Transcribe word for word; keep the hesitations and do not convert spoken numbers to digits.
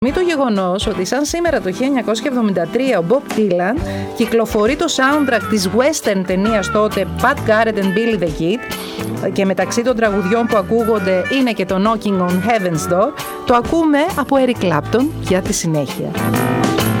Μη το γεγονός ότι σαν σήμερα το χίλια εννιακόσια εβδομήντα τρία ο Bob Dylan κυκλοφορεί το soundtrack της western ταινίας τότε Pat Garrett and Billy the Kid και μεταξύ των τραγουδιών που ακούγονται είναι και το Knocking on Heaven's Door, το ακούμε από Eric Clapton για τη συνέχεια.